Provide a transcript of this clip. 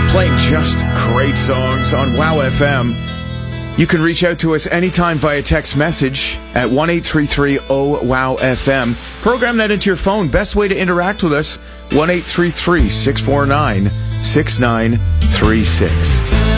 Playing just great songs on WOW FM. You can reach out to us anytime via text message at 1-833-OWOW-FM. Program that into your phone. Best way to interact with us, 1-833-649-6936.